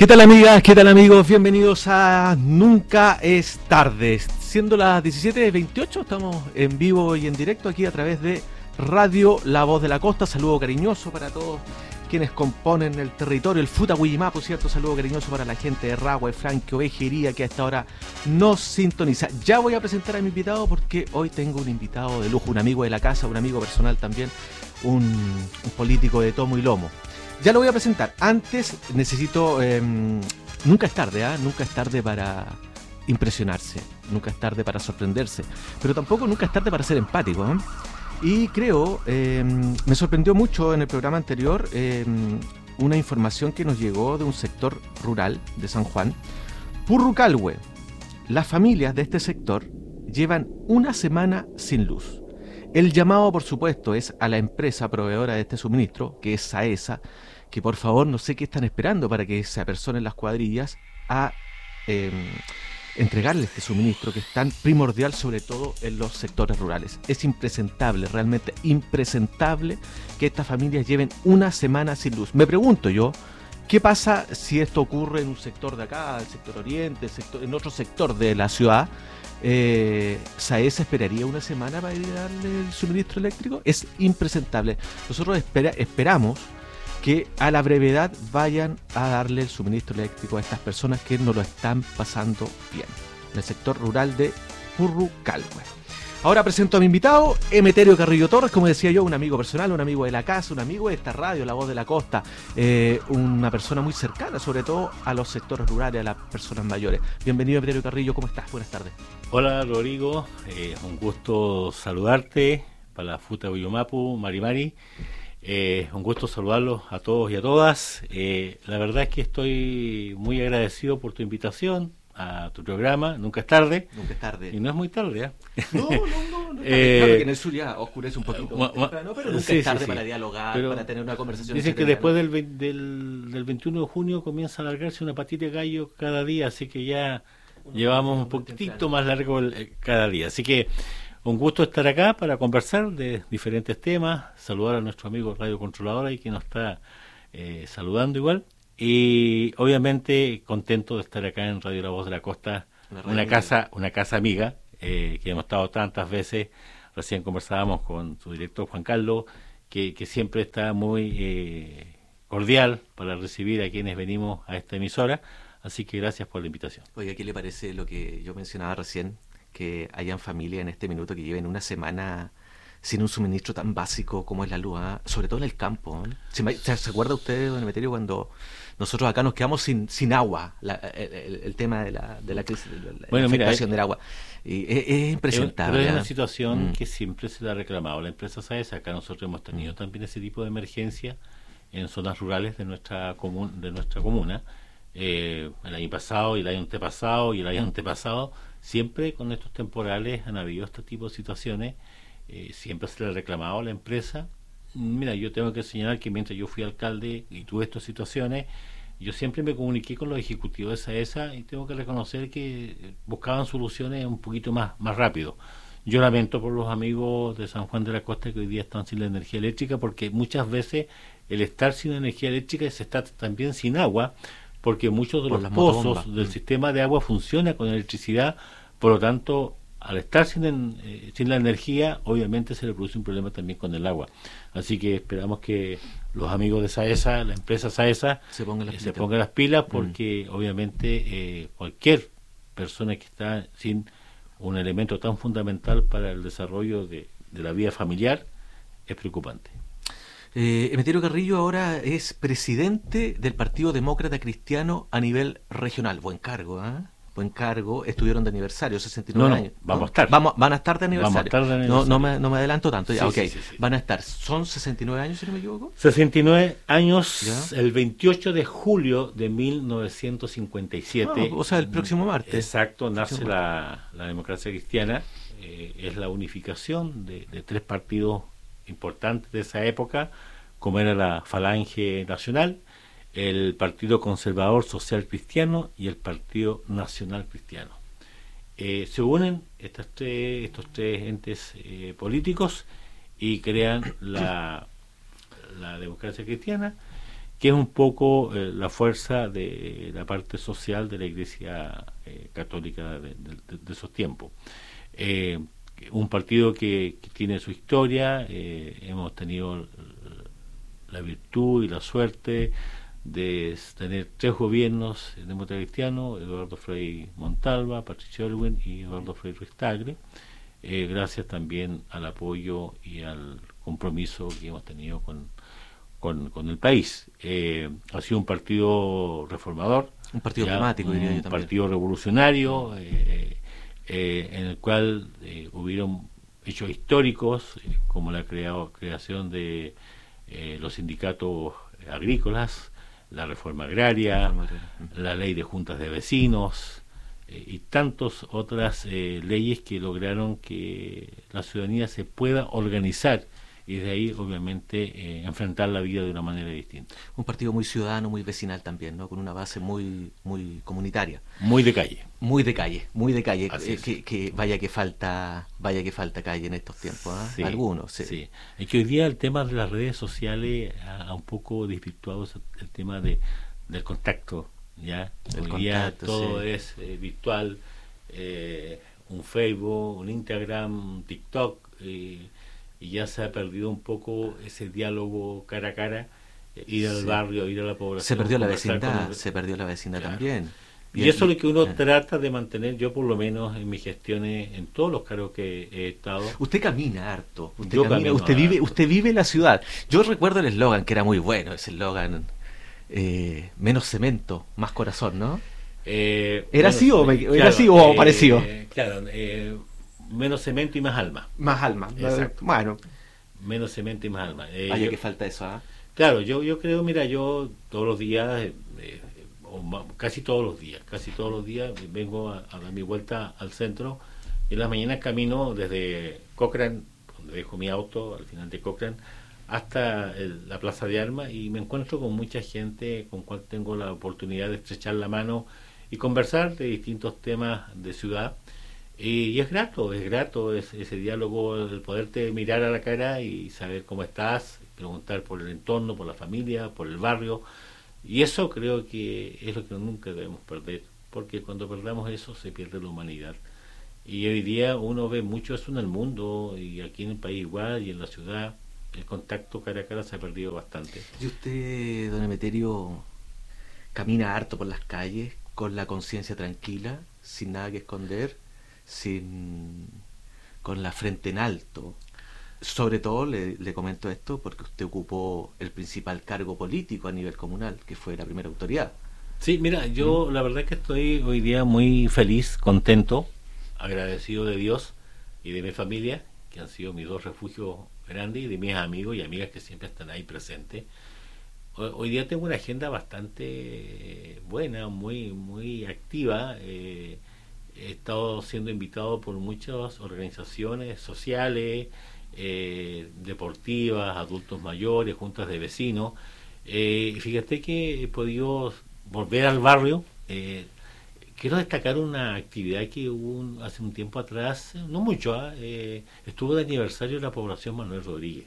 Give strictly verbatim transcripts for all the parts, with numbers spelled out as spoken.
¿Qué tal, amigas? ¿Qué tal, amigos? Bienvenidos a Nunca es Tarde. Siendo las diecisiete veintiocho, estamos en vivo y en directo aquí a través de Radio La Voz de la Costa. Saludo cariñoso para todos quienes componen el territorio, el Futa Huillimapu, ¿cierto? Saludo cariñoso para la gente de Rahue, Franque, Ovejería, que a esta hora nos sintoniza. Ya voy a presentar a mi invitado porque hoy tengo un invitado de lujo, un amigo de la casa, un amigo personal también, un, un político de tomo y lomo. Ya lo voy a presentar. Antes necesito... Eh, nunca es tarde, ¿ah? ¿eh? Nunca es tarde para impresionarse. Nunca es tarde para sorprenderse. Pero tampoco nunca es tarde para ser empático, ¿eh? Y creo, eh, me sorprendió mucho en el programa anterior eh, una información que nos llegó de un sector rural de San Juan. Purrucalhue. Las familias de este sector llevan una semana sin luz. El llamado, por supuesto, es a la empresa proveedora de este suministro, que es SAESA, que por favor no sé qué están esperando para que se apersonen las cuadrillas a eh, entregarle este suministro que es tan primordial, sobre todo en los sectores rurales. Es impresentable, realmente impresentable que estas familias lleven una semana sin luz. Me pregunto yo, ¿qué pasa si esto ocurre en un sector de acá, el sector oriente, el sector, en otro sector de la ciudad? Eh, SAESA esperaría una semana para ir a darle el suministro eléctrico. Es impresentable. Nosotros espera, esperamos que a la brevedad vayan a darle el suministro eléctrico a estas personas que no lo están pasando bien en el sector rural de Purrucalhue. Ahora presento a mi invitado, Emeterio Carrillo Torres, como decía yo, un amigo personal, un amigo de la casa, un amigo de esta radio, La Voz de la Costa, eh, una persona muy cercana, sobre todo a los sectores rurales, a las personas mayores. Bienvenido, Emeterio Carrillo, ¿cómo estás? Buenas tardes. Hola, Rodrigo, eh, un gusto saludarte para la Futa Huillimapu, Mari Mari. Eh, un gusto saludarlos a todos y a todas. Eh, la verdad es que estoy muy agradecido por tu invitación a tu programa. Nunca es tarde. Nunca es tarde. Y no es muy tarde, ¿eh? No, no, no. no eh, claro que en el sur ya oscurece un poquito. Ma, ma, temprano, pero nunca sí, es tarde sí, sí. para dialogar, pero para tener una conversación. Dicen que después del, del, del veintiuno de junio comienza a alargarse una patita de gallo cada día, así que ya Uno llevamos un poquitito temprano. más largo el, cada día. Así que un gusto estar acá para conversar de diferentes temas, saludar a nuestro amigo Radio Controladora y que nos está eh, saludando igual, y obviamente contento de estar acá en Radio La Voz de la Costa, una, una casa una casa amiga, eh, que hemos estado tantas veces. Recién conversábamos con su director Juan Carlos, que, que siempre está muy eh, cordial para recibir a quienes venimos a esta emisora, así que gracias por la invitación. Oiga, ¿qué le parece lo que yo mencionaba recién? Que hayan familias en este minuto que lleven una semana sin un suministro tan básico como es la luz, ¿eh? Sobre todo en el campo, ¿eh? ¿Se, ¿Se acuerda usted, don Emeterio, cuando nosotros acá nos quedamos sin sin agua, la, el, el, el tema de la, de la crisis, de la, bueno, la afectación mira, del agua? Y es, es impresentable. Pero es ¿eh? una situación mm. que siempre se le ha reclamado a la empresa SAESA. Acá nosotros hemos tenido mm. también ese tipo de emergencia en zonas rurales de nuestra, comun, de nuestra comuna. Eh, el año pasado y el año antepasado y el año antepasado, siempre con estos temporales han habido este tipo de situaciones. Eh, siempre se le ha reclamado a la empresa. Mira, yo tengo que señalar que mientras yo fui alcalde y tuve estas situaciones, yo siempre me comuniqué con los ejecutivos de SAESA y tengo que reconocer que buscaban soluciones un poquito más, más rápido. Yo lamento por los amigos de San Juan de la Costa que hoy día están sin la energía eléctrica, porque muchas veces el estar sin energía eléctrica se está también sin agua, porque muchos de los pozos del sistema de agua funcionan con electricidad. Por lo tanto, al estar sin, eh, sin la energía, obviamente se le produce un problema también con el agua. Así que esperamos que los amigos de SAESA, la empresa SAESA, se pongan las, eh, se pongan las pilas, porque mm. obviamente eh, cualquier persona que está sin un elemento tan fundamental para el desarrollo de, de la vida familiar es preocupante. Eh, Emeterio Carrillo ahora es presidente del Partido Demócrata Cristiano a nivel regional. Buen cargo, ¿eh? Buen cargo. Estuvieron de aniversario, sesenta y nueve no, no, años. Vamos ¿no? a estar. Vamos, van a estar de aniversario. Vamos a estar de aniversario. No, no, me, no me adelanto tanto. Ya, sí, okay. sí, sí, sí. Van a estar. ¿Son sesenta y nueve años, si no me equivoco? sesenta y nueve años, ¿ya? El veintiocho de julio de mil novecientos cincuenta y siete. Ah, o sea, el próximo martes. Exacto, nace la, la democracia cristiana. Eh, es la unificación de, de tres partidos importantes de esa época, como era la Falange Nacional, el Partido Conservador Social Cristiano y el Partido Nacional Cristiano. Eh, se unen estas tres, estos tres entes eh, políticos y crean la, la democracia cristiana, que es un poco eh, la fuerza de la parte social de la Iglesia eh, Católica de, de, de esos tiempos. Eh, un partido que, que tiene su historia, eh, hemos tenido la virtud y la suerte de tener tres gobiernos demócratas cristianos: Eduardo Frei Montalva, Patricio Aylwin y Eduardo Frei Ruiz Tagle, eh, gracias también al apoyo y al compromiso que hemos tenido con, con, con el país. Eh, ha sido un partido reformador, un partido emblemático, diría yo también. Un partido revolucionario, eh, eh, en el cual eh, hubieron hechos históricos, eh, como la creado, creación de eh, los sindicatos agrícolas, la reforma agraria, la, reforma agraria. la ley de juntas de vecinos eh, y tantas otras eh, leyes que lograron que la ciudadanía se pueda organizar y de ahí obviamente eh, enfrentar la vida de una manera distinta. Un partido muy ciudadano, muy vecinal también, ¿no? Con una base muy muy comunitaria. Muy de calle. Muy de calle, muy de calle. Así eh, es. que, que vaya que falta, vaya que falta calle en estos tiempos, ¿eh? Sí, algunos. Sí. sí. Es que hoy día el tema de las redes sociales ha, ha un poco desvirtuado el tema de del contacto, ya. El hoy contacto, día todo sí. es eh, virtual, eh, un Facebook, un Instagram, un TikTok. Eh, y ya se ha perdido un poco ese diálogo cara a cara, eh, ir al sí. barrio, ir a la población. Se perdió la vecindad, el... se perdió la vecindad claro. también. Y, y eso es lo que uno eh. trata de mantener, yo por lo menos en mis gestiones, en todos los cargos que he estado. Usted camina harto, usted yo camina, usted harto. vive, usted vive la ciudad. Yo recuerdo el eslogan que era muy bueno, ese eslogan, eh, menos cemento, más corazón, ¿no? Eh, ¿Era menos, así o, me, claro, era así o eh, parecido? Claro, eh, menos cemento y más alma. Más alma, exacto. Bueno. Menos cemento y más alma. Eh, Vaya yo, que falta eso, ¿ah? ¿eh? Claro, yo yo creo, mira, yo todos los días, eh, eh, o más, casi todos los días, casi todos los días vengo a, a dar mi vuelta al centro. En las mañanas camino desde Cochrane, donde dejo mi auto, al final de Cochrane, hasta el, la Plaza de Armas, y me encuentro con mucha gente con cual tengo la oportunidad de estrechar la mano y conversar de distintos temas de ciudad. Y es grato, es grato ese, ese diálogo, el poderte mirar a la cara y saber cómo estás, preguntar por el entorno, por la familia, por el barrio. Y eso creo que es lo que nunca debemos perder, porque cuando perdamos eso se pierde la humanidad. Y hoy día uno ve mucho eso en el mundo, y aquí en el país igual, y en la ciudad, el contacto cara a cara se ha perdido bastante. ¿Y usted, don Emeterio, camina harto por las calles, con la conciencia tranquila, sin nada que esconder? Sin con la frente en alto? Sobre todo le, le comento esto porque usted ocupó el principal cargo político a nivel comunal, que fue la primera autoridad. Sí, mira, yo ¿Mm? la verdad es que estoy hoy día muy feliz, contento, agradecido de Dios y de mi familia, que han sido mis dos refugios grandes, y de mis amigos y amigas que siempre están ahí presentes. Hoy, hoy día tengo una agenda bastante buena, muy muy activa. eh, He estado siendo invitado por muchas organizaciones sociales, eh, deportivas, adultos mayores, juntas de vecinos. Eh, fíjate que he podido volver al barrio. Eh, quiero destacar una actividad que hubo un, hace un tiempo atrás, no mucho, ¿eh? Eh, estuvo de aniversario de la población Manuel Rodríguez.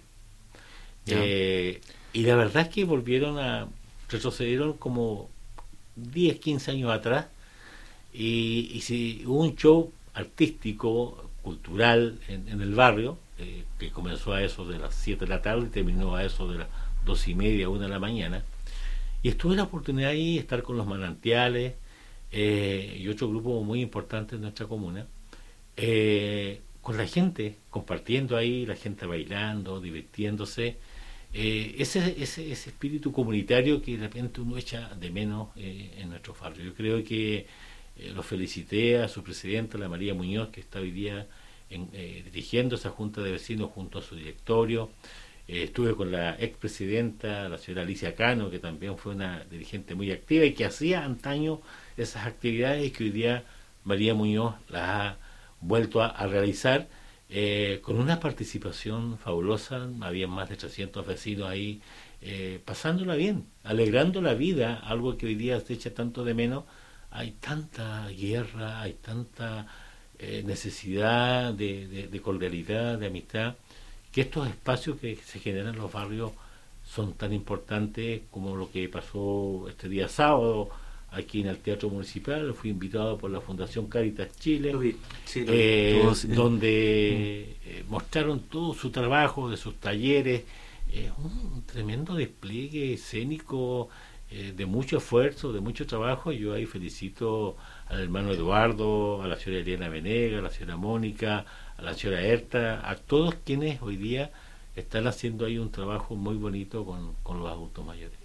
Eh, y la verdad es que volvieron a, retrocedieron como diez, quince años atrás. Y, y si hubo un show artístico, cultural en, en el barrio, eh, que comenzó a eso de las siete de la tarde y terminó a eso de las dos y media, una de la mañana. Y estuve la oportunidad ahí de estar con los manantiales eh, y otro grupo muy importante en nuestra comuna, eh, con la gente, compartiendo ahí, la gente bailando, divirtiéndose. Eh, ese, ese, ese espíritu comunitario que de repente uno echa de menos eh, en nuestro barrio. Yo creo que Eh, lo felicité a su presidenta, la María Muñoz, que está hoy día en, eh, dirigiendo esa junta de vecinos junto a su directorio. Eh, estuve con la expresidenta, la señora Alicia Cano, que también fue una dirigente muy activa y que hacía antaño esas actividades y que hoy día María Muñoz las ha vuelto a, a realizar eh, con una participación fabulosa. Había más de trescientos vecinos ahí eh, pasándola bien, alegrando la vida, algo que hoy día se echa tanto de menos. Hay tanta guerra, hay tanta eh, necesidad de, de, de cordialidad, de amistad, que estos espacios que se generan en los barrios son tan importantes como lo que pasó este día sábado aquí en el Teatro Municipal. Fui invitado por la Fundación Cáritas Chile, Lo vi, sí, lo eh, vi. Todos, eh, donde eh, mostraron todo su trabajo, de sus talleres, eh, un tremendo despliegue escénico, eh, de mucho esfuerzo, de mucho trabajo. Yo ahí felicito al hermano Eduardo, a la señora Elena Venega, a la señora Mónica, a la señora Herta, a todos quienes hoy día están haciendo ahí un trabajo muy bonito con, con los adultos mayores.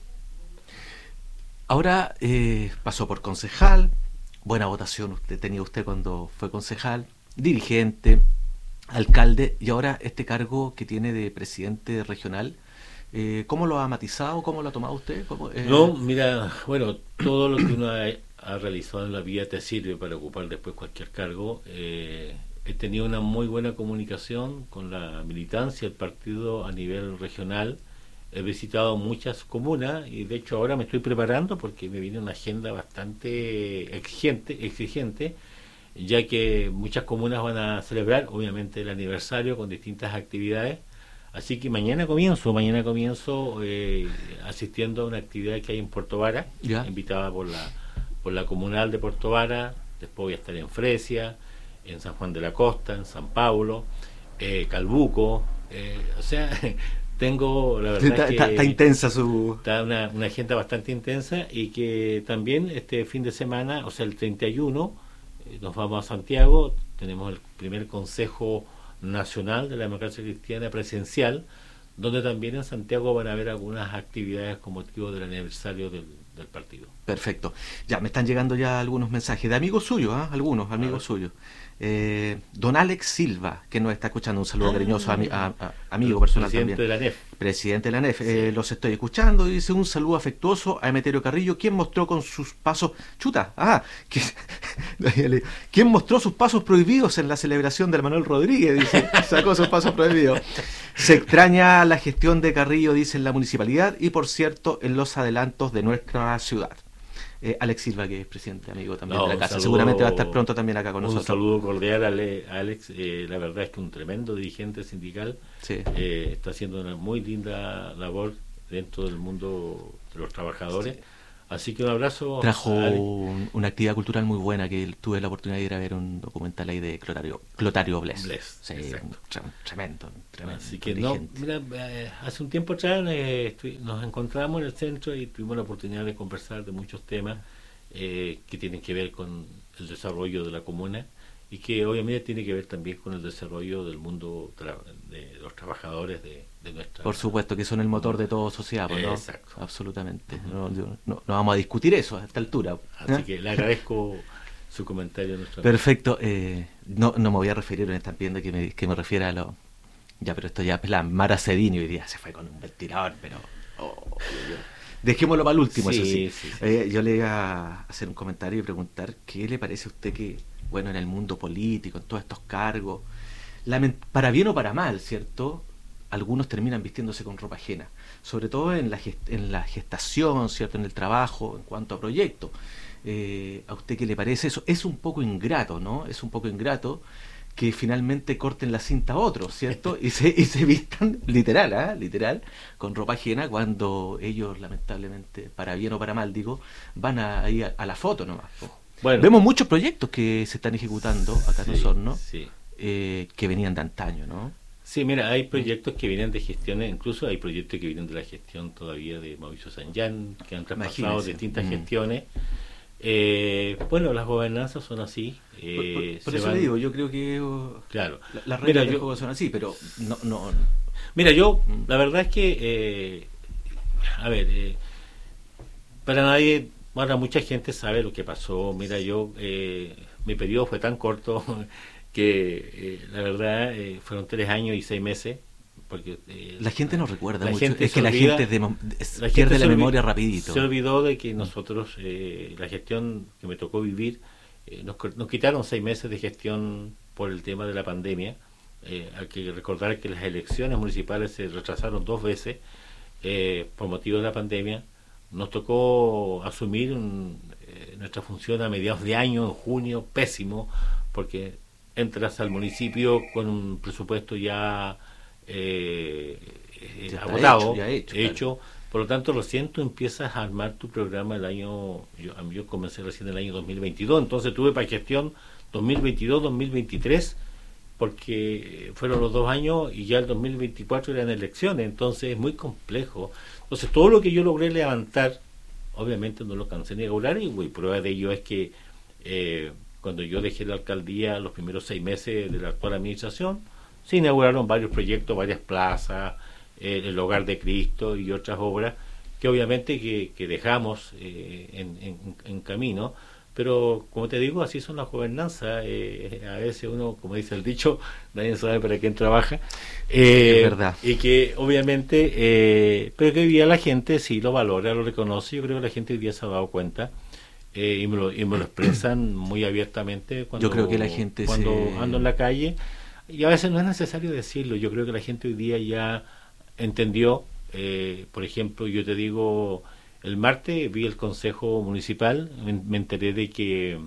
Ahora eh, pasó por concejal, buena votación usted tenía usted cuando fue concejal, dirigente, alcalde, y ahora este cargo que tiene de presidente regional, eh, ¿cómo lo ha matizado? ¿Cómo lo ha tomado usted? ¿Cómo, eh? No, mira, bueno, todo lo que uno ha, ha realizado en la vida te sirve para ocupar después cualquier cargo. Eh, he tenido una muy buena comunicación con la militancia, el partido a nivel regional. He visitado muchas comunas y de hecho ahora me estoy preparando porque me viene una agenda bastante exigente, exigente, ya que muchas comunas van a celebrar obviamente el aniversario con distintas actividades. Así que mañana comienzo, mañana comienzo eh, asistiendo a una actividad que hay en Puerto Vara, ¿Ya? invitada por la por la comunal de Puerto Vara. Después voy a estar en Fresia, en San Juan de la Costa, en San Pablo, eh, Calbuco, eh, o sea, tengo la verdad Está, que está, está intensa su... está una, una agenda bastante intensa, y que también este fin de semana, o sea el treinta y uno, eh, nos vamos a Santiago. Tenemos el primer Consejo Nacional de la Democracia Cristiana presencial, donde también en Santiago van a haber algunas actividades con motivo del aniversario del, del partido. Perfecto. Ya, me están llegando ya algunos mensajes de amigos suyos, ¿eh? Algunos amigos suyos. Eh, don Alex Silva, que nos está escuchando, un saludo Ah, cariñoso a, mi, a, a amigo personal presidente también. de la N E F. Presidente de la N E F, Sí. eh, los estoy escuchando, dice un saludo afectuoso a Emeterio Carrillo, quien mostró con sus pasos, chuta, ah, que, quien mostró sus pasos prohibidos en la celebración del Manuel Rodríguez, dice, sacó sus pasos prohibidos. Se extraña la gestión de Carrillo, dice, en la municipalidad y por cierto en los adelantos de nuestra ciudad. Eh, Alex Silva, que es presidente amigo también No, de la un casa, saludo- seguramente va a estar pronto también acá con Un nosotros. saludo cordial a Ale- a Alex. Eh, la verdad es que un tremendo dirigente sindical. Sí. Eh, está haciendo una muy linda labor dentro del mundo de los trabajadores. Sí. Así que un abrazo. Trajo a Alex. un- una actividad cultural muy buena que tuve la oportunidad de ir a ver un documental ahí de Clotario, Clotario Bless. Bless, Sí, exacto. tre- tremendo, tremendo. Así que no, dirigente. mira, eh, hace un tiempo atrás eh, estu- nos encontramos en el centro y tuvimos la oportunidad de conversar de muchos temas eh, que tienen que ver con el desarrollo de la comuna, y que obviamente tiene que ver también con el desarrollo del mundo tra- de los trabajadores de, de nuestra... Por supuesto que son el motor de toda sociedad, pues, ¿no? Exacto. Absolutamente. Ujú. no, yo- no- no vamos a discutir eso a esta altura. Así ¿eh? que le agradezco su comentario a nuestra... Perfecto. Eh, no, no me voy a referir, me están pidiendo que me, que me refiera a lo... Ya, pero esto ya es la Mara Cedini hoy día se fue con un ventilador, pero... oh, yo- yo- Dejémoslo para el último, Sí, eso sí. sí, sí. Eh, yo le iba a hacer un comentario y preguntar qué le parece a usted que, bueno, en el mundo político, en todos estos cargos, lament- para bien o para mal, ¿cierto? Algunos terminan vistiéndose con ropa ajena, sobre todo en la, gest- en la gestación, ¿cierto? En el trabajo, en cuanto a proyectos. Eh, ¿A usted qué le parece eso? Es un poco ingrato, ¿no? Es un poco ingrato que finalmente corten la cinta a otros, ¿cierto? Y se, y se vistan, literal, ¿ah? Literal, con ropa ajena, cuando ellos, lamentablemente, para bien o para mal, digo, van a, ahí a, a la foto nomás. po. Bueno, Vemos muchos proyectos que se están ejecutando acá en sí, Osorno, sí. eh, que venían de antaño, ¿no? Sí, mira, hay proyectos que vienen de gestiones, incluso hay proyectos que vienen de la gestión todavía de Mauricio Sanján, que han traspasado Imagínese. distintas Mm. gestiones. Eh, bueno, las gobernanzas son así. eh, por por- por se eso van- le digo, yo creo que uh, Claro. la- las Mira, reglas del yo- juego son así, pero no... no Mira, yo, Mm. la verdad es que, eh, a ver, eh, para nadie, ahora mucha gente sabe lo que pasó. Mira, yo, eh, mi periodo fue tan corto que, eh, la verdad, eh, fueron tres años y seis meses. Porque eh, La gente no recuerda la mucho, gente es se que la olvida- gente de mom- es- la gente pierde la se olvi- memoria rapidito. Se olvidó de que nosotros, eh, la gestión que me tocó vivir, eh, nos, co- nos quitaron seis meses de gestión por el tema de la pandemia. Eh, hay que recordar que las elecciones municipales se retrasaron dos veces eh, por motivo de la pandemia. Nos tocó asumir un- eh, nuestra función a mediados de año, en junio, pésimo, porque entras al municipio con un presupuesto ya eh, eh, Ya está agotado, hecho, ya hecho, hecho, claro. por lo tanto recién tú empiezas a armar tu programa el año, yo, yo comencé recién el año dos mil veintidós, entonces tuve para gestión dos mil veintidós dos mil veintitrés, porque fueron los dos años y ya el dos mil veinticuatro eran elecciones, entonces es muy complejo. Entonces todo lo que yo logré levantar, obviamente no lo cansé de lograr, y, y prueba de ello es que eh, cuando yo dejé la alcaldía, los primeros seis meses de la actual administración, se inauguraron varios proyectos, varias plazas, eh, el Hogar de Cristo y otras obras que obviamente que, que dejamos eh, en, en, en camino, pero como te digo, así son las gobernanzas. Eh, a veces uno, como dice el dicho, nadie sabe para quién trabaja, eh, Es verdad. y que obviamente, eh, pero que hoy día la gente sí lo valora, lo reconoce. Yo creo que la gente hoy día se ha dado cuenta, eh, y, me lo, y me lo expresan muy abiertamente cuando, Yo creo que la gente cuando se... ando en la calle, y a veces no es necesario decirlo. Yo creo que la gente hoy día ya entendió. Eh, por ejemplo, yo te digo, el martes vi el consejo municipal, me, me enteré de que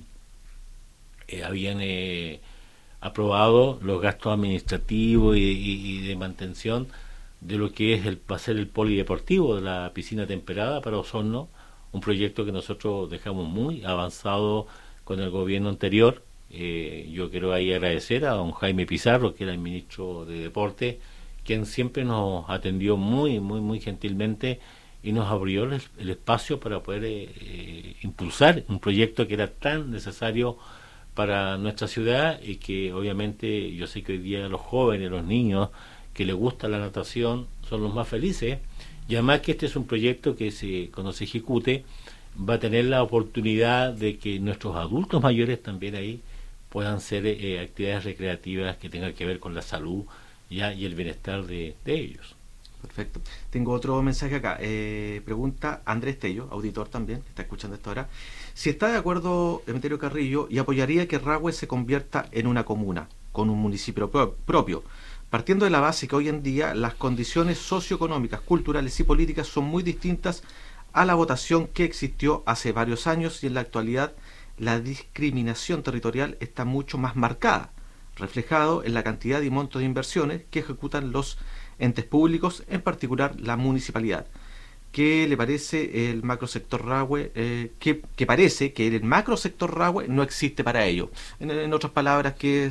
eh, habían eh, aprobado los gastos administrativos y, y, y de mantención de lo que es el va a ser el polideportivo de la piscina temperada para Osorno, un proyecto que nosotros dejamos muy avanzado con el gobierno anterior. Eh, yo quiero ahí agradecer a don Jaime Pizarro, que era el ministro de Deporte, quien siempre nos atendió muy, muy, muy gentilmente y nos abrió el, el espacio para poder eh, eh, impulsar un proyecto que era tan necesario para nuestra ciudad, y que obviamente yo sé que hoy día los jóvenes, los niños que les gusta la natación son los más felices, y además que este es un proyecto que se, cuando se ejecute va a tener la oportunidad de que nuestros adultos mayores también ahí puedan hacer eh, actividades recreativas que tengan que ver con la salud ya y el bienestar de, de ellos. Perfecto. Tengo otro mensaje acá. Eh, pregunta Andrés Tello, auditor también, que está escuchando esto ahora. Si está de acuerdo Emeterio Carrillo y apoyaría que Rahue se convierta en una comuna, con un municipio pro propio, partiendo de la base que hoy en día las condiciones socioeconómicas, culturales y políticas son muy distintas a la votación que existió hace varios años, y en la actualidad la discriminación territorial está mucho más marcada, reflejado en la cantidad y monto de inversiones que ejecutan los entes públicos, en particular la municipalidad. ¿Qué le parece el macrosector Rahue? Eh, que, que parece que el macrosector Rahue no existe para ello. En, en otras palabras, que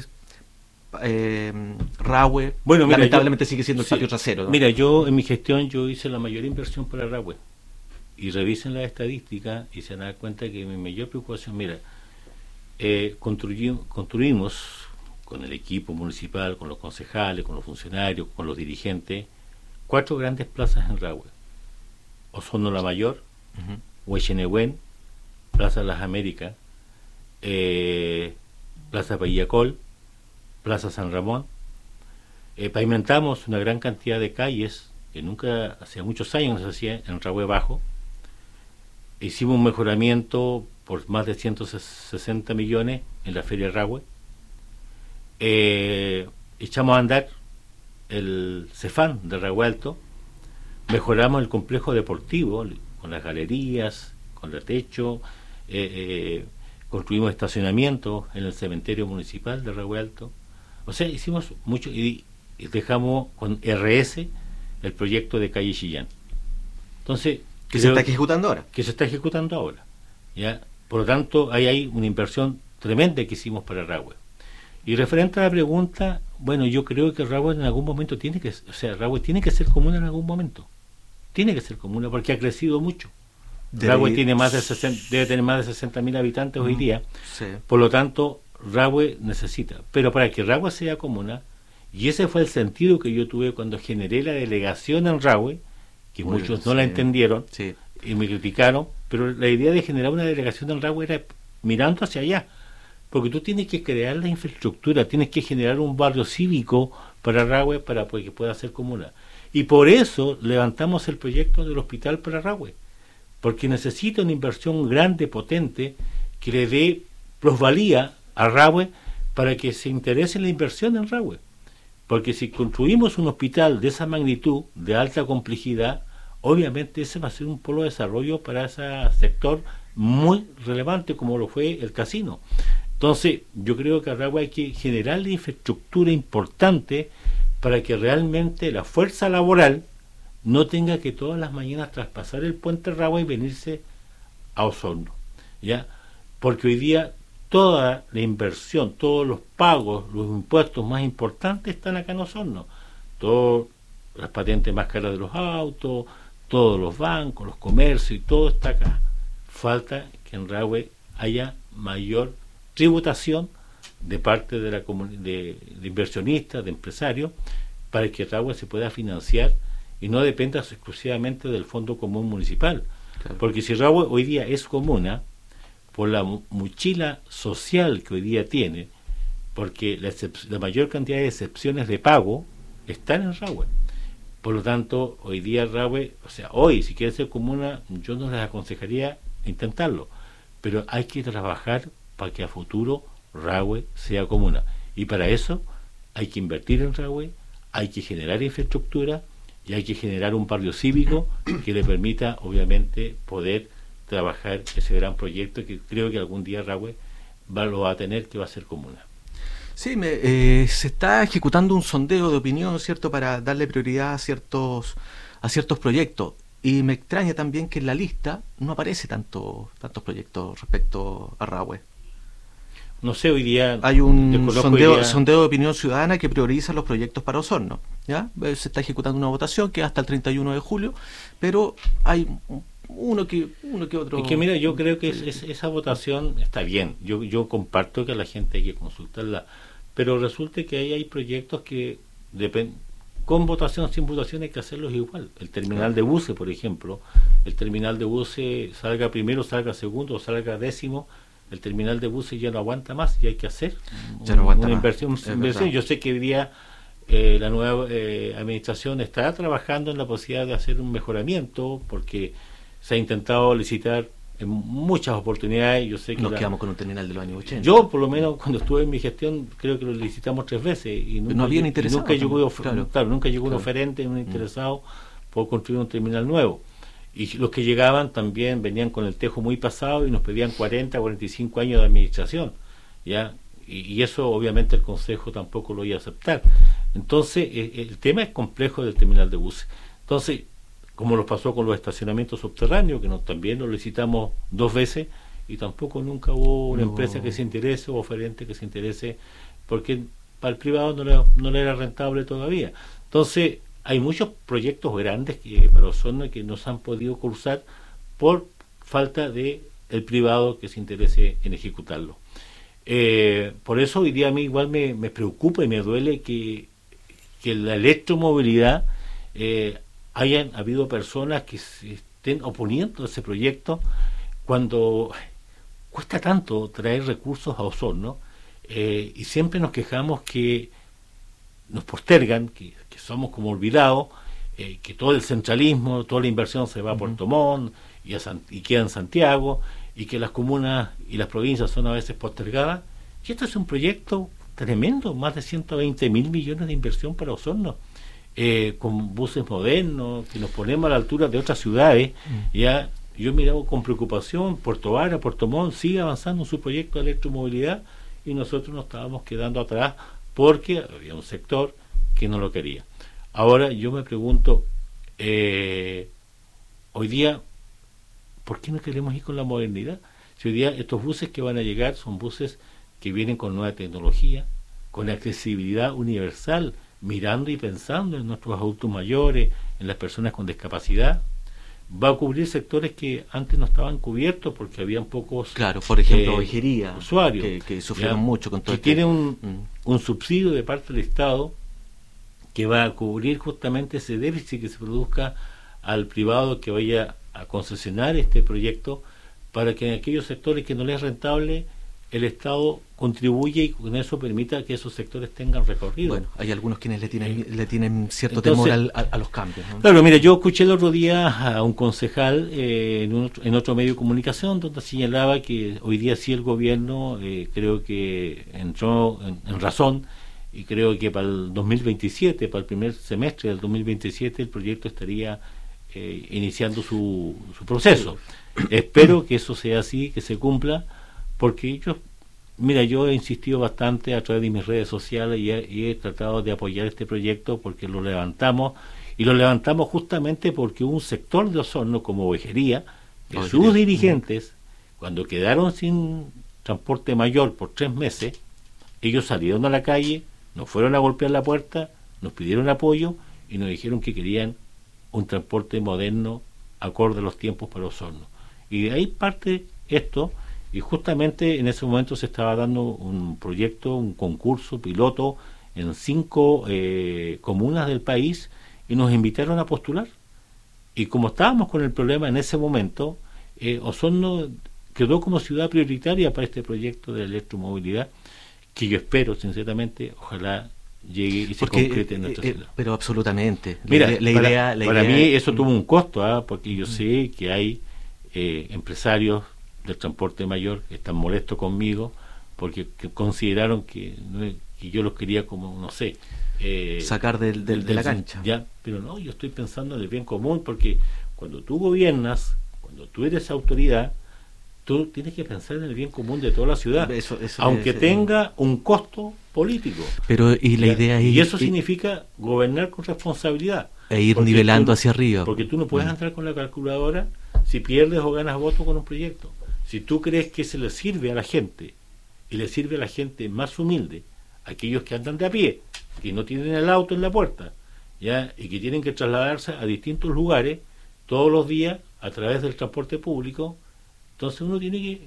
eh, Rahue bueno, mira, lamentablemente yo, sigue siendo el sí, patio trasero, ¿no? Mira, yo en mi gestión yo hice la mayor inversión para Rahue, y revisen las estadísticas y se dan cuenta que mi mayor preocupación, mira, eh, construimos, construimos con el equipo municipal, con los concejales, con los funcionarios, con los dirigentes, cuatro grandes plazas en Rahue: Osorno la Mayor, uh-huh. Huechenehuen, Plaza Las Américas, eh, Plaza Payacol, Plaza San Ramón. Eh, pavimentamos una gran cantidad de calles que nunca, hace muchos años no se hacía en Rahue Bajo. Hicimos un mejoramiento por más de ciento sesenta millones en la Feria Rahue. Eh, echamos a andar el Cefán de Rahue Alto, mejoramos el complejo deportivo con las galerías, con el techo, eh, eh, construimos estacionamientos en el cementerio municipal de Rahue Alto. O sea, hicimos mucho, y, y dejamos con R S el proyecto de calle Chillán. Entonces, que se está ejecutando ahora. Que se está ejecutando ahora. ¿Ya? Por lo tanto, ahí hay una inversión tremenda que hicimos para Rahue. Y referente a la pregunta, bueno, yo creo que Rahue en algún momento tiene que, o sea, Rahue tiene que ser comuna en algún momento. Tiene que ser comuna porque ha crecido mucho. Debe, Rahue tiene más de sesenta, debe tener más de sesenta mil habitantes mm, hoy día. Sí. Por lo tanto, Rahue necesita. Pero para que Rahue sea comuna, y ese fue el sentido que yo tuve cuando generé la delegación en Rahue, que Muy muchos bien, no sí. la entendieron, sí. y me criticaron, pero la idea de generar una delegación en Rahue era mirando hacia allá, porque tú tienes que crear la infraestructura, tienes que generar un barrio cívico para Rahue para que pueda ser comuna. Y por eso levantamos el proyecto del hospital para Rahue, porque necesita una inversión grande, potente, que le dé plusvalía a Rahue para que se interese en la inversión en Rahue. Porque si construimos un hospital de esa magnitud, de alta complejidad, obviamente ese va a ser un polo de desarrollo para ese sector muy relevante como lo fue el casino. Entonces, yo creo que a Rahue hay que generar la infraestructura importante para que realmente la fuerza laboral no tenga que todas las mañanas traspasar el puente Rahue y venirse a Osorno, ¿ya? Porque hoy día toda la inversión, todos los pagos, los impuestos más importantes están acá en Osorno. Todas las patentes más caras de los autos, todos los bancos, los comercios, y todo está acá. Falta que en Rahue haya mayor tributación de parte de, la de, de inversionistas, de empresarios, para que Rahue se pueda financiar y no dependa exclusivamente del Fondo Común Municipal. Claro. Porque si Rahue hoy día es comuna, por la mochila social que hoy día tiene, porque la, la mayor cantidad de excepciones de pago están en Rahue. Por lo tanto, hoy día Rahue, o sea, hoy, si quiere ser comuna, yo no les aconsejaría intentarlo, pero hay que trabajar para que a futuro Rahue sea comuna. Y para eso hay que invertir en Rahue, hay que generar infraestructura y hay que generar un barrio cívico que le permita, obviamente, poder trabajar ese gran proyecto que creo que algún día Rahue va, lo va a tener, que va a ser comuna. Sí, me, eh, se está ejecutando un sondeo de opinión, ¿cierto?, para darle prioridad a ciertos a ciertos proyectos. Y me extraña también que en la lista no aparece tanto, tantos proyectos respecto a Rahue. No sé, hoy día hay un sondeo, día... sondeo de opinión ciudadana que prioriza los proyectos para Osorno, ¿ya? Se está ejecutando una votación que hasta el treinta y uno de julio, pero hay uno que uno que otro. Es que mira, yo creo que es, es, esa votación está bien. Yo yo comparto que a la gente hay que consultarla, pero resulta que ahí hay proyectos que dependen, con votación, sin votación hay que hacerlos igual. El terminal de buses, por ejemplo, el terminal de buses salga primero, salga segundo o salga décimo, el terminal de buses ya no aguanta más y hay que hacer ya no aguanta una más. inversión. inversión. Yo sé que hoy día eh, la nueva eh, administración está trabajando en la posibilidad de hacer un mejoramiento, porque se ha intentado licitar en muchas oportunidades. Yo sé que nos la, quedamos con un terminal de los años ochenta. Yo, por lo menos, cuando estuve en mi gestión, creo que lo licitamos tres veces y nunca, no habían y interesado, nunca llegó, claro. Claro, nunca llegó Claro. un oferente, un interesado mm. por construir un terminal nuevo. Y los que llegaban también venían con el tejo muy pasado y nos pedían cuarenta, cuarenta y cinco años de administración, ¿ya? Y, y eso obviamente el Consejo tampoco lo iba a aceptar. Entonces, eh, el tema es complejo del terminal de buses. Entonces, como nos pasó con los estacionamientos subterráneos, que nos, también lo licitamos dos veces y tampoco nunca hubo una no. empresa que se interese o oferente que se interese, porque para el privado no le, no le era rentable todavía. Entonces, hay muchos proyectos grandes que para Osorno que no se han podido cursar por falta de el privado que se interese en ejecutarlo. Eh, por eso hoy día a mí igual me, me preocupa y me duele que, que la electromovilidad eh, hayan habido personas que se estén oponiendo a ese proyecto cuando cuesta tanto traer recursos a Osorno, eh, y siempre nos quejamos que nos postergan, que, que somos como olvidados, eh, que todo el centralismo, toda la inversión se va a Puerto Montt y, a San, y queda en Santiago, y que las comunas y las provincias son a veces postergadas. Y esto es un proyecto tremendo, más de ciento veinte mil millones de inversión para Osorno, eh, con buses modernos, que nos ponemos a la altura de otras ciudades. Mm. Ya yo miraba con preocupación, Puerto Vara, Puerto Montt sigue avanzando en su proyecto de electromovilidad y nosotros nos estábamos quedando atrás porque había un sector que no lo quería. Ahora yo me pregunto, eh, hoy día, ¿por qué no queremos ir con la modernidad? Si hoy día estos buses que van a llegar son buses que vienen con nueva tecnología, con accesibilidad universal, mirando y pensando en nuestros adultos mayores, en las personas con discapacidad. Va a cubrir sectores que antes no estaban cubiertos porque habían pocos, claro, por ejemplo, eh, ovejería, usuarios que, que sufrieron ¿ya? mucho con todo que este... tiene un, mm. un subsidio de parte del Estado que va a cubrir justamente ese déficit que se produzca al privado que vaya a concesionar este proyecto, para que en aquellos sectores que no les es rentable el Estado contribuye y con eso permita que esos sectores tengan recorrido. Bueno, hay algunos quienes le tienen eh, le tienen cierto entonces, temor al, a, a los cambios, ¿no? Claro, mira, yo escuché el otro día a un concejal eh, en, un otro, en otro medio de comunicación donde señalaba que hoy día sí el gobierno eh, creo que entró en, en razón, y creo que para el dos mil veintisiete, para el primer semestre del dos mil veintisiete, el proyecto estaría eh, iniciando su, su proceso. Espero que eso sea así, que se cumpla, porque yo, mira, yo he insistido bastante a través de mis redes sociales y he, y he tratado de apoyar este proyecto porque lo levantamos Y lo levantamos justamente porque un sector de Osorno, como Ovejería, que Ovejería. sus dirigentes, cuando quedaron sin transporte mayor por tres meses, ellos salieron a la calle, nos fueron a golpear la puerta, nos pidieron apoyo y nos dijeron que querían un transporte moderno acorde a los tiempos para Osorno. Y de ahí parte esto, y justamente en ese momento se estaba dando un proyecto, un concurso piloto en cinco eh, comunas del país, y nos invitaron a postular. Y como estábamos con el problema en ese momento, eh, Osorno quedó como ciudad prioritaria para este proyecto de electromovilidad, que yo espero sinceramente, ojalá llegue y se Porque, concrete en nuestra eh, ciudad. Pero absolutamente. Mira, la, la para, idea, la para idea mí es, eso tuvo un costo, ¿eh? Porque yo sé que hay eh, empresarios del transporte mayor que están molestos conmigo porque que consideraron que, no, que yo los quería como, no sé, eh, sacar del, del, de la cancha. Ya, pero no, yo estoy pensando en el bien común, porque cuando tú gobiernas, cuando tú eres autoridad, tú tienes que pensar en el bien común de toda la ciudad, eso, eso aunque es, tenga un costo político. Pero y la ¿ya? idea es y eso y, significa gobernar con responsabilidad e ir porque nivelando tú, hacia arriba. Porque tú no puedes mm. entrar con la calculadora si pierdes o ganas votos con un proyecto. Si tú crees que se le sirve a la gente y le sirve a la gente más humilde, aquellos que andan de a pie, que no tienen el auto en la puerta, ya, y que tienen que trasladarse a distintos lugares todos los días a través del transporte público, entonces uno tiene que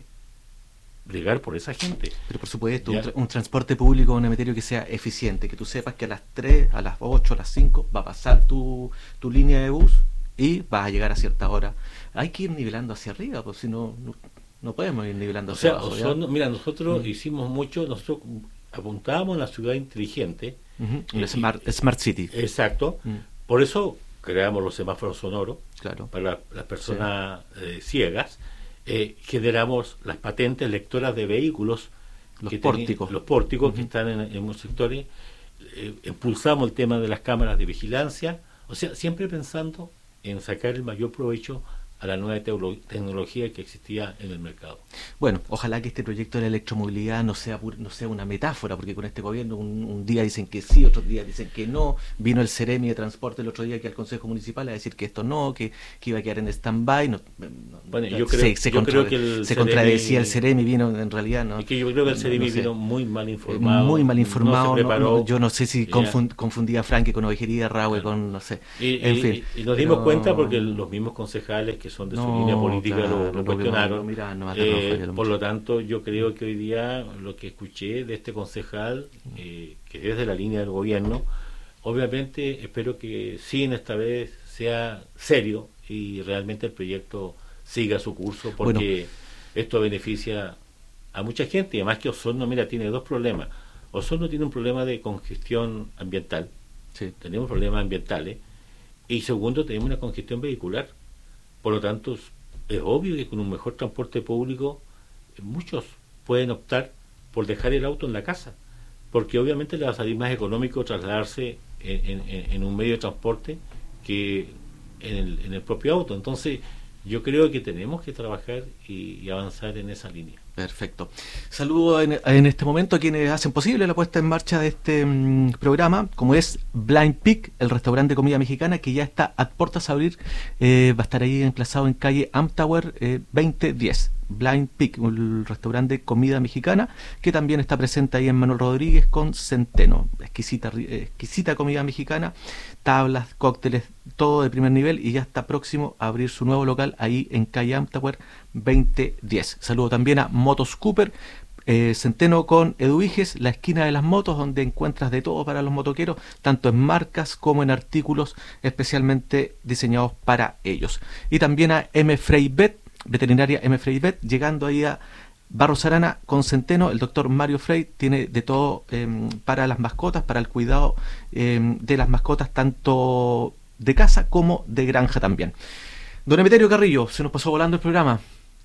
bregar por esa gente. Pero por supuesto, un, tra un transporte público, un Emeterio, que sea eficiente, que tú sepas que a las tres, a las ocho, a las cinco va a pasar tu, tu línea de bus y vas a llegar a cierta hora. Hay que ir nivelando hacia arriba, pues si no, no, no podemos ir nivelando o hacia sea, abajo. Osorno, mira, nosotros mm. hicimos mucho, nosotros apuntábamos a la ciudad inteligente, uh-huh. el smart, smart City. Exacto, mm. por eso creamos los semáforos sonoros, claro, para la, las personas sí. eh, ciegas. Eh, generamos las patentes lectoras de vehículos, los que pórticos, ten, los pórticos uh-huh. que están en, en los sectores, eh, impulsamos el tema de las cámaras de vigilancia, o sea, siempre pensando en sacar el mayor provecho a la nueva tecnología que existía en el mercado. Bueno, ojalá que este proyecto de la electromovilidad no sea no sea una metáfora, porque con este gobierno un, un día dicen que sí, otros días dicen que no. Vino el Ceremi de Transporte el otro día aquí al Consejo Municipal a decir que esto no, que, que iba a quedar en stand-by. No, no, bueno, yo creo, se, se, yo contra, creo que el se Ceremi, contradecía el Ceremi, vino en realidad no. Y que yo creo que el Ceremi no, no sé, vino muy mal informado. Muy mal informado, no se preparó, no, no, yo no sé si confund, confundía a Franque con Ovejería, Rahue claro. con, no sé. Y, en y, fin, y nos dimos pero, cuenta porque los mismos concejales que son de su no, línea política claro, lo, lo cuestionaron. No, mira, no eh, por lo tanto, yo creo que hoy día lo que escuché de este concejal, eh, que es de la línea del gobierno, obviamente espero que sí en esta vez sea serio y realmente el proyecto siga su curso, porque bueno, esto beneficia a mucha gente. Y además que Osorno, mira, tiene dos problemas. Osorno tiene un problema de congestión ambiental, sí. tenemos problemas ambientales, y segundo, tenemos una congestión vehicular. Por lo tanto, es obvio que con un mejor transporte público muchos pueden optar por dejar el auto en la casa, porque obviamente le va a salir más económico trasladarse en, en, en un medio de transporte que en el, en el propio auto. Entonces yo creo que tenemos que trabajar y, y avanzar en esa línea. Perfecto. Saludo en, en este momento a quienes hacen posible la puesta en marcha de este mmm, programa, como es Blind Pig, el restaurante de comida mexicana que ya está a puertas a abrir. Eh, va a estar ahí emplazado en calle Amtower eh, veinte diez. Blind Pig, un restaurante de comida mexicana que también está presente ahí en Manuel Rodríguez con Centeno. Exquisita, exquisita comida mexicana, tablas, cócteles, todo de primer nivel, y ya está próximo a abrir su nuevo local ahí en calle Amtower veinte diez. Saludo también a Motos Cooper, eh, Centeno con Eduviges, la esquina de las motos, donde encuentras de todo para los motoqueros, tanto en marcas como en artículos especialmente diseñados para ellos. Y también a M. Frey Vet, veterinaria M. Frey Vet, llegando ahí a Barros Arana con Centeno. El doctor Mario Frey tiene de todo eh, para las mascotas, para el cuidado eh, de las mascotas, tanto de casa como de granja también. Don Emeterio Carrillo, se nos pasó volando el programa.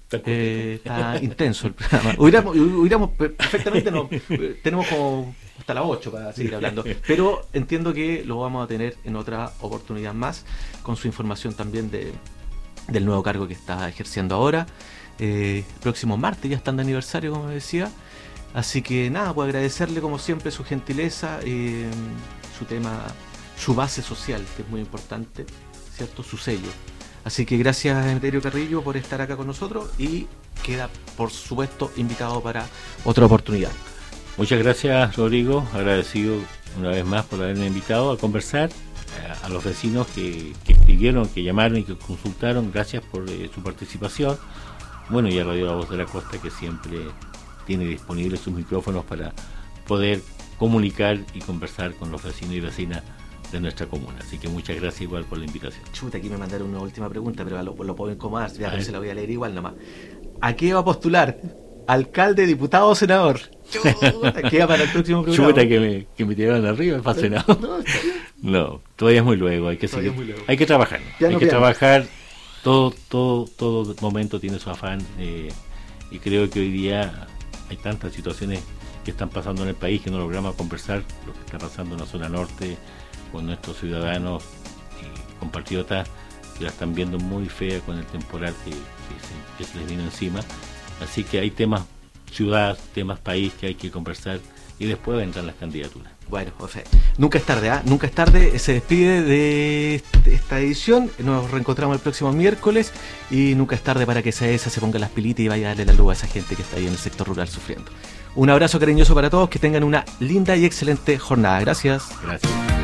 Eh, está intenso el programa. Hubiéramos, hubiéramos perfectamente, no, tenemos como hasta las ocho para seguir hablando, pero entiendo que lo vamos a tener en otra oportunidad más, con su información también de, del nuevo cargo que está ejerciendo ahora. Eh, próximo martes ya están de aniversario, como decía. Así que nada, pues agradecerle como siempre su gentileza, eh, su tema su base social, que es muy importante, ¿cierto? Su sello. Así que gracias, Emeterio Carrillo, por estar acá con nosotros y queda, por supuesto, invitado para otra oportunidad. Muchas gracias, Rodrigo, agradecido una vez más por haberme invitado a conversar, a, a los vecinos que, que escribieron, que llamaron y que consultaron, gracias por eh, su participación. Bueno, y a Radio La Voz de la Costa, que siempre tiene disponibles sus micrófonos para poder comunicar y conversar con los vecinos y vecinas de nuestra comuna. Así que muchas gracias igual por la invitación. Chuta, aquí me mandaron una última pregunta, pero lo, lo puedo incomodar, ya, pero se la voy a leer igual nomás. ¿A qué va a postular? ¿Alcalde, diputado o senador? Chuta, queda para el próximo programa. Chuta, que me, que me tiraron arriba para senador. No, no, todavía es muy luego, hay que seguir, hay que trabajar, ya hay no que piano. trabajar, todo, todo, todo momento tiene su afán, eh, y creo que hoy día hay tantas situaciones que están pasando en el país que no logramos conversar, lo que está pasando en la zona norte con nuestros ciudadanos y compatriotas que la están viendo muy fea con el temporal que, que, se, que se les vino encima. Así que hay temas ciudad, temas país que hay que conversar y después vendrán las candidaturas. Bueno, o sea, nunca es tarde, ¿ah? ¿eh? Nunca es tarde, se despide de esta edición, nos reencontramos el próximo miércoles y nunca es tarde para que esa esa se ponga las pilitas y vaya a darle la luz a esa gente que está ahí en el sector rural sufriendo. Un abrazo cariñoso para todos, que tengan una linda y excelente jornada. Gracias. Gracias.